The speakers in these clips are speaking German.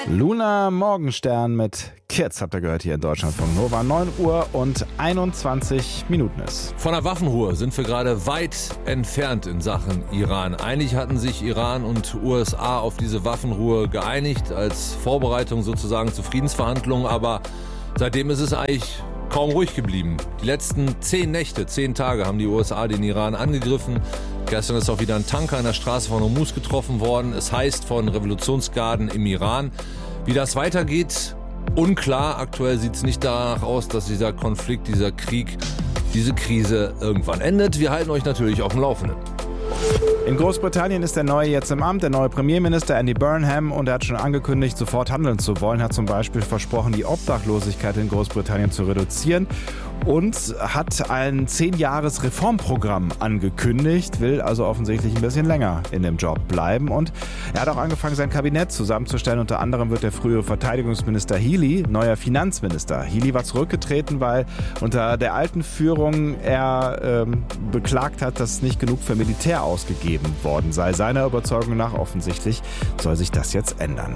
Luna Morgenstern mit Kids habt ihr gehört hier in Deutschland von Nova. 9 Uhr und 21 Minuten ist. Von der Waffenruhe sind wir gerade weit entfernt in Sachen Iran. Eigentlich hatten sich Iran und USA auf diese Waffenruhe geeinigt, als Vorbereitung sozusagen zu Friedensverhandlungen. Aber seitdem ist es eigentlich kaum ruhig geblieben. Die letzten 10 Tage haben die USA den Iran angegriffen. Gestern ist auch wieder ein Tanker an der Straße von Hormuz getroffen worden. Es heißt von Revolutionsgarden im Iran. Wie das weitergeht, unklar. Aktuell sieht es nicht danach aus, dass dieser Konflikt, dieser Krieg, diese Krise irgendwann endet. Wir halten euch natürlich auf dem Laufenden. In Großbritannien ist der Neue jetzt im Amt, der neue Premierminister Andy Burnham, und er hat schon angekündigt, sofort handeln zu wollen, hat zum Beispiel versprochen, die Obdachlosigkeit in Großbritannien zu reduzieren und hat ein 10-Jahres-Reformprogramm angekündigt, will also offensichtlich ein bisschen länger in dem Job bleiben, und er hat auch angefangen, sein Kabinett zusammenzustellen. Unter anderem wird der frühere Verteidigungsminister Healey neuer Finanzminister. Healey war zurückgetreten, weil unter der alten Führung er beklagt hat, dass nicht genug für Militär ausgegeben worden sei. Seiner Überzeugung nach offensichtlich soll sich das jetzt ändern.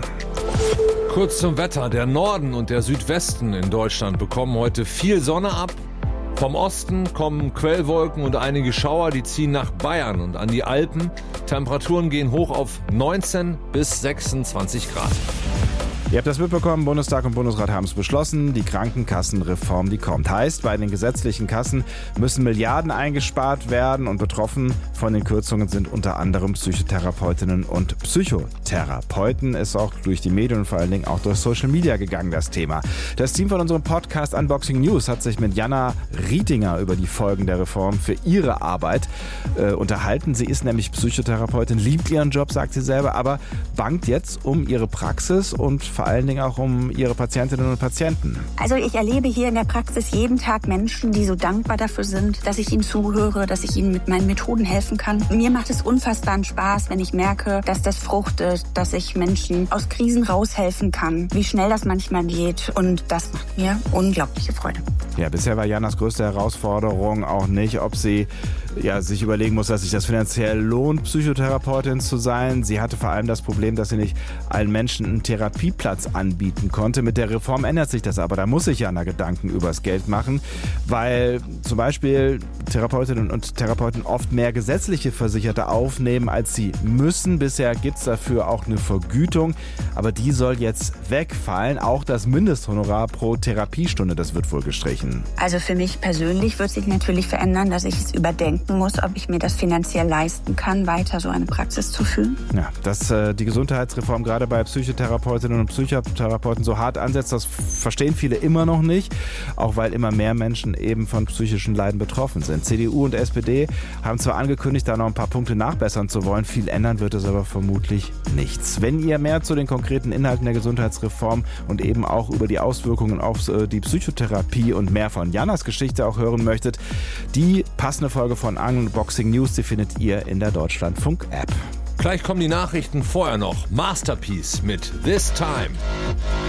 Kurz zum Wetter. Der Norden und der Südwesten in Deutschland bekommen heute viel Sonne ab. Vom Osten kommen Quellwolken und einige Schauer, die ziehen nach Bayern und an die Alpen. Temperaturen gehen hoch auf 19 bis 26 Grad. Ihr habt das mitbekommen, Bundestag und Bundesrat haben es beschlossen, die Krankenkassenreform, die kommt. Heißt, bei den gesetzlichen Kassen müssen Milliarden eingespart werden, und betroffen von den Kürzungen sind unter anderem Psychotherapeutinnen und Psychotherapeuten. Ist auch durch die Medien und vor allen Dingen auch durch Social Media gegangen, das Thema. Das Team von unserem Podcast Unboxing News hat sich mit Jana Rietinger über die Folgen der Reform für ihre Arbeit unterhalten. Sie ist nämlich Psychotherapeutin, liebt ihren Job, sagt sie selber, aber bangt jetzt um ihre Praxis und vor allen Dingen auch um ihre Patientinnen und Patienten. Also ich erlebe hier in der Praxis jeden Tag Menschen, die so dankbar dafür sind, dass ich ihnen zuhöre, dass ich ihnen mit meinen Methoden helfen kann. Mir macht es unfassbaren Spaß, wenn ich merke, dass das fruchtet, dass ich Menschen aus Krisen raushelfen kann, wie schnell das manchmal geht, und das macht mir unglaubliche Freude. Ja, bisher war Janas größte Herausforderung auch nicht, ob sie sich überlegen muss, dass sich das finanziell lohnt, Psychotherapeutin zu sein. Sie hatte vor allem das Problem, dass sie nicht allen Menschen einen Therapieplatz anbieten konnte. Mit der Reform ändert sich das aber. Da muss sich Jana Gedanken übers Geld machen, weil zum Beispiel Therapeutinnen und Therapeuten oft mehr gesetzliche Versicherte aufnehmen, als sie müssen. Bisher gibt es dafür auch eine Vergütung, aber die soll jetzt wegfallen. Auch das Mindesthonorar pro Therapiestunde, das wird wohl gestrichen. Also für mich persönlich wird sich natürlich verändern, dass ich es überdenken muss, ob ich mir das finanziell leisten kann, weiter so eine Praxis zu führen. Ja, dass die Gesundheitsreform gerade bei Psychotherapeutinnen und Psychotherapeuten so hart ansetzt, das verstehen viele immer noch nicht, auch weil immer mehr Menschen eben von psychischen Leiden betroffen sind. CDU und SPD haben zwar angekündigt, da noch ein paar Punkte nachbessern zu wollen, viel ändern wird es aber vermutlich nichts. Wenn ihr mehr zu den konkreten Inhalten der Gesundheitsreform und eben auch über die Auswirkungen auf die Psychotherapie und mehr von Janas Geschichte auch hören möchtet, die passende Folge von Unboxing News, die findet ihr in der Deutschlandfunk-App. Gleich kommen die Nachrichten, vorher noch Masterpiece mit This Time.